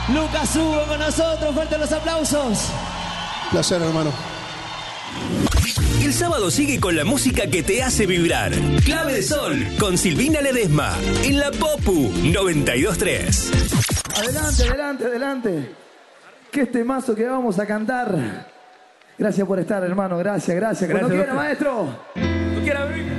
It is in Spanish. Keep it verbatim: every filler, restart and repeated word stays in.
Lucas Hugo con nosotros, fuerte los aplausos. Placer, hermano. El sábado sigue con la música que te hace vibrar. Clave de Sol, con Silvina Ledesma, en la Popu noventa y dos tres. Adelante, adelante, adelante. ¿Qué es temazo que vamos a cantar? Gracias por estar, hermano. Gracias, gracias. Cuando Gracias, quiera, maestro. ¿Tú quieres abrir?